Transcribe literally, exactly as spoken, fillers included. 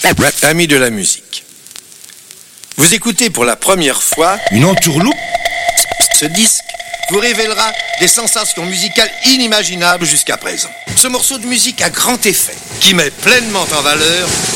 Amis de la musique, vous écoutez pour la première fois une entourloupe. Ce disque vous révélera des sensations musicales inimaginables jusqu'à présent. Ce morceau de musique à grand effet, qui met pleinement en valeur